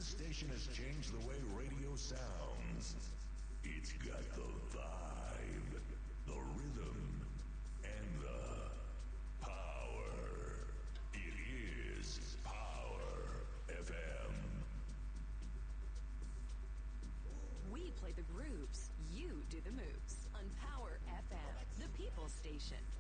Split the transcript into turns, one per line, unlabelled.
This station has changed the way radio sounds. It's got the vibe, the rhythm, and the power. It is Power FM.
We play the grooves, you do the moves on Power FM, the People's Station.